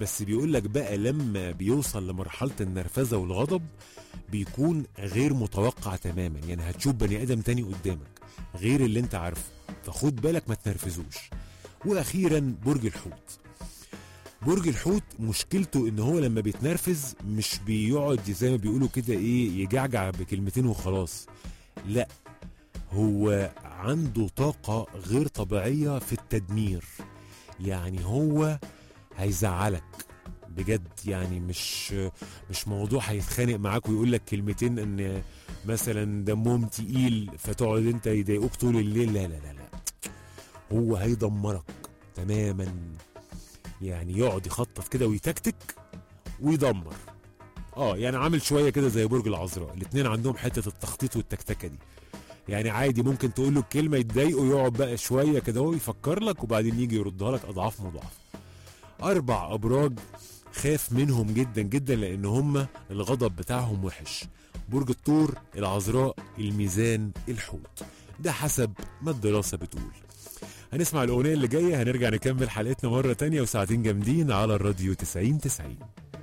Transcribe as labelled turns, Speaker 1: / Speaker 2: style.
Speaker 1: بس بيقول لك بقى لما بيوصل لمرحلة النرفزة والغضب بيكون غير متوقع تماما، يعني هتشوف بني ادم تاني قدامك غير اللي انت عارفه، فخد بالك ما تنرفزوش. واخيرا برج الحوت. برج الحوت مشكلته ان هو لما بيتنرفز مش بيقعد زي ما بيقولوا كده ايه يجعجع بكلمتين وخلاص، لا هو عنده طاقة غير طبيعية في التدمير. يعني هو هيزعلك بجد، يعني مش موضوع هيتخانق معاك ويقول لك كلمتين ان مثلا دمهم تقيل فتقعد انت يضايقوك طول الليل، لا لا لا لا، هو هيدمرك تماما. يعني يقعد يخطط كده ويتكتك ويدمر. يعني عامل شويه كده زي برج العذراء، الاتنين عندهم حته التخطيط والتكتكه دي. يعني عادي ممكن تقول له الكلمه يتضايق ويقعد بقى شويه كده هو يفكر لك وبعدين يجي يردها لك اضعاف مضاعفه. 4 ابراج خاف منهم جدا جدا لان هم الغضب بتاعهم وحش: برج الثور، العذراء، الميزان، الحوت. ده حسب ما الدراسه بتقول. هنسمع الاغنيه اللي جايه، هنرجع نكمل حلقتنا مره تانية وساعتين جامدين على الراديو 90 90.